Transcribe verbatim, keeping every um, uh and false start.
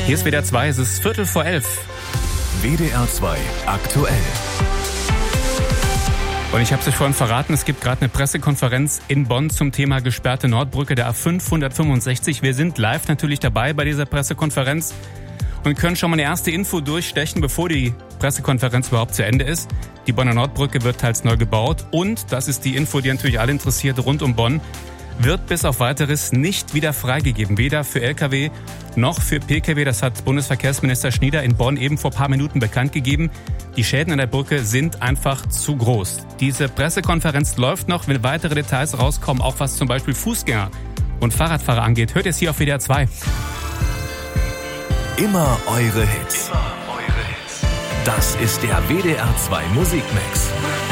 Hier ist W D R zwei, es ist Viertel vor elf. W D R zwei aktuell. Und ich habe es euch vorhin verraten, es gibt gerade eine Pressekonferenz in Bonn zum Thema gesperrte Nordbrücke der A fünfhundertfünfundsechzig. Wir sind live natürlich dabei bei dieser Pressekonferenz und können schon mal eine erste Info durchstechen, bevor die Pressekonferenz überhaupt zu Ende ist. Die Bonner Nordbrücke wird teils neu gebaut und, das ist die Info, die natürlich alle interessiert, rund um Bonn, wird bis auf Weiteres nicht wieder freigegeben. Weder für L K W noch für P K W. Das hat Bundesverkehrsminister Schnieder in Bonn eben vor ein paar Minuten bekannt gegeben. Die Schäden an der Brücke sind einfach zu groß. Diese Pressekonferenz läuft noch, wenn weitere Details rauskommen, auch was zum Beispiel Fußgänger und Fahrradfahrer angeht. Hört es hier auf W D R zwei. Immer eure Hits. Immer eure Hits. Das ist der W D R zwei Musikmix.